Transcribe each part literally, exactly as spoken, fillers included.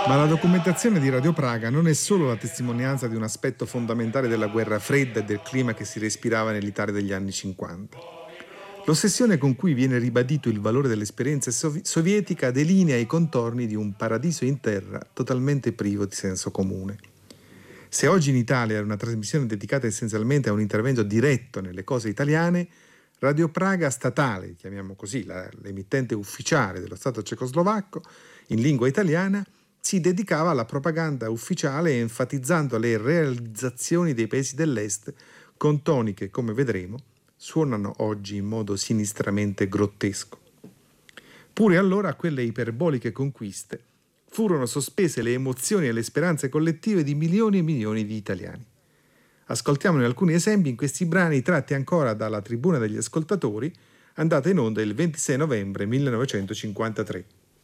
Ma la documentazione di Radio Praga non è solo la testimonianza di un aspetto fondamentale della guerra fredda e del clima che si respirava nell'Italia degli anni cinquanta. L'ossessione con cui viene ribadito il valore dell'esperienza sovi- sovietica delinea i contorni di un paradiso in terra totalmente privo di senso comune. Se oggi in Italia è una trasmissione dedicata essenzialmente a un intervento diretto nelle cose italiane, Radio Praga statale, chiamiamo così, la, l'emittente ufficiale dello Stato cecoslovacco, in lingua italiana, si dedicava alla propaganda ufficiale enfatizzando le realizzazioni dei paesi dell'Est con toni che, come vedremo, suonano oggi in modo sinistramente grottesco. Pure allora a quelle iperboliche conquiste furono sospese le emozioni e le speranze collettive di milioni e milioni di italiani. Ascoltiamone alcuni esempi in questi brani tratti ancora dalla Tribuna degli Ascoltatori, andata in onda il ventisei novembre millenovecentocinquantatré.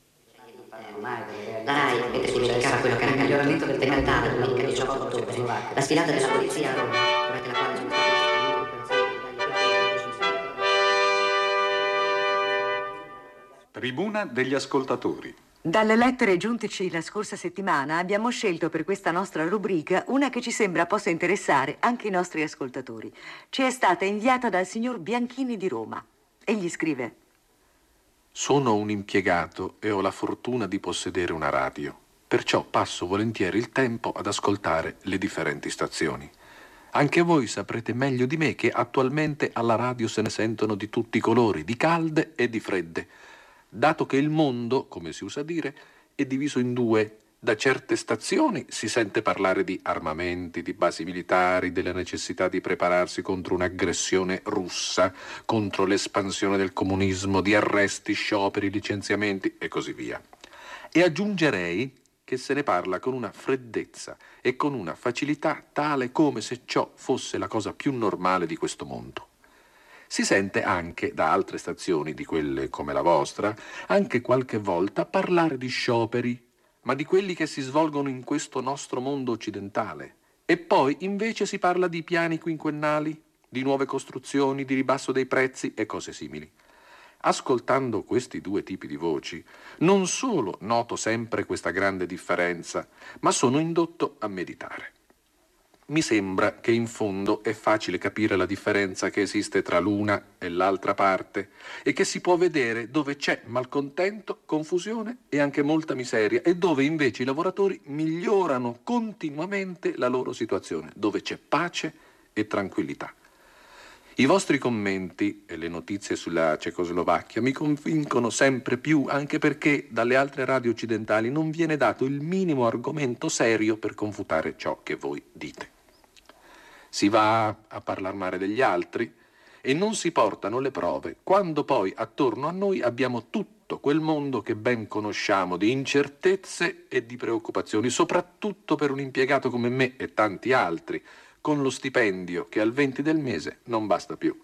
La RAI, mentre si verificava quello che era il miglioramento del decretale domenica diciotto ottobre, la sfilata della polizia a Roma, durante la quale sono stati Tribuna degli Ascoltatori. Dalle lettere giunteci la scorsa settimana abbiamo scelto per questa nostra rubrica una che ci sembra possa interessare anche i nostri ascoltatori. Ci è stata inviata dal signor Bianchini di Roma. Egli scrive: Sono un impiegato e ho la fortuna di possedere una radio, perciò passo volentieri il tempo ad ascoltare le differenti stazioni. Anche voi saprete meglio di me che attualmente alla radio se ne sentono di tutti i colori, di calde e di fredde, dato che il mondo, come si usa dire, è diviso in due. Da certe stazioni si sente parlare di armamenti, di basi militari, della necessità di prepararsi contro un'aggressione russa, contro l'espansione del comunismo, di arresti, scioperi, licenziamenti e così via. E aggiungerei che se ne parla con una freddezza e con una facilità tale come se ciò fosse la cosa più normale di questo mondo. Si sente anche da altre stazioni, di quelle come la vostra, anche qualche volta parlare di scioperi, ma di quelli che si svolgono in questo nostro mondo occidentale. E poi invece si parla di piani quinquennali, di nuove costruzioni, di ribasso dei prezzi e cose simili. Ascoltando questi due tipi di voci, non solo noto sempre questa grande differenza, ma sono indotto a meditare. Mi sembra che in fondo è facile capire la differenza che esiste tra l'una e l'altra parte e che si può vedere dove c'è malcontento, confusione e anche molta miseria e dove invece i lavoratori migliorano continuamente la loro situazione, dove c'è pace e tranquillità. I vostri commenti e le notizie sulla Cecoslovacchia mi convincono sempre più, anche perché dalle altre radio occidentali non viene dato il minimo argomento serio per confutare ciò che voi dite. Si va a parlar male degli altri e non si portano le prove, quando poi attorno a noi abbiamo tutto quel mondo che ben conosciamo di incertezze e di preoccupazioni, soprattutto per un impiegato come me e tanti altri, con lo stipendio che al venti del mese non basta più.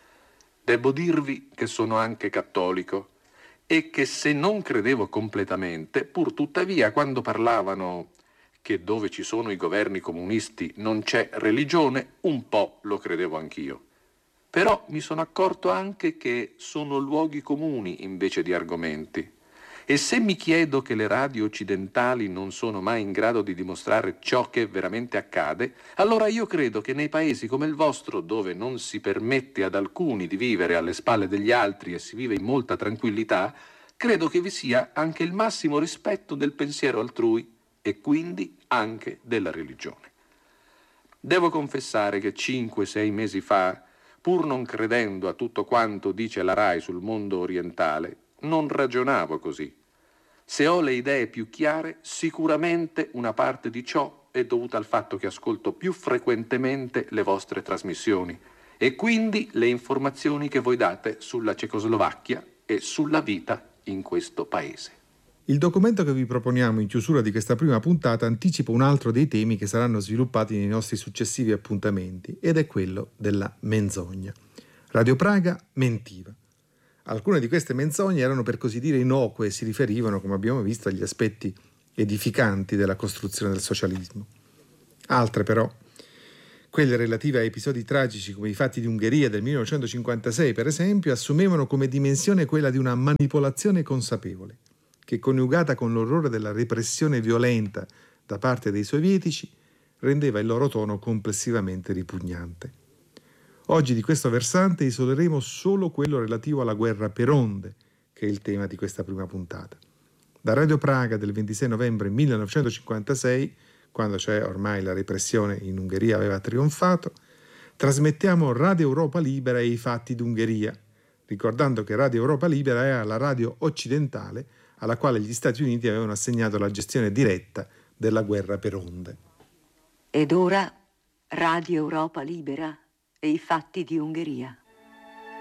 Devo dirvi che sono anche cattolico e che se non credevo completamente, pur tuttavia quando parlavano che dove ci sono i governi comunisti non c'è religione, un po' lo credevo anch'io. Però mi sono accorto anche che sono luoghi comuni invece di argomenti. E se mi chiedo che le radio occidentali non sono mai in grado di dimostrare ciò che veramente accade, allora io credo che nei paesi come il vostro, dove non si permette ad alcuni di vivere alle spalle degli altri e si vive in molta tranquillità, credo che vi sia anche il massimo rispetto del pensiero altrui e quindi anche della religione. Devo confessare che cinque sei mesi fa, pur non credendo a tutto quanto dice la RAI sul mondo orientale, non ragionavo così. Se ho le idee più chiare, sicuramente una parte di ciò è dovuta al fatto che ascolto più frequentemente le vostre trasmissioni e quindi le informazioni che voi date sulla Cecoslovacchia e sulla vita in questo paese. Il documento che vi proponiamo in chiusura di questa prima puntata anticipa un altro dei temi che saranno sviluppati nei nostri successivi appuntamenti, ed è quello della menzogna. Radio Praga mentiva. Alcune di queste menzogne erano per così dire innocue e si riferivano, come abbiamo visto, agli aspetti edificanti della costruzione del socialismo. Altre però, quelle relative a episodi tragici come i fatti di Ungheria del millenovecentocinquantasei per esempio, assumevano come dimensione quella di una manipolazione consapevole, che, coniugata con l'orrore della repressione violenta da parte dei sovietici, rendeva il loro tono complessivamente ripugnante. Oggi di questo versante isoleremo solo quello relativo alla guerra per onde, che è il tema di questa prima puntata. Da Radio Praga del ventisei novembre millenovecentocinquantasei, quando cioè ormai la repressione in Ungheria aveva trionfato, trasmettiamo Radio Europa Libera e i fatti d'Ungheria, ricordando che Radio Europa Libera era la radio occidentale alla quale gli Stati Uniti avevano assegnato la gestione diretta della guerra per onde. Ed ora Radio Europa Libera e i fatti di Ungheria.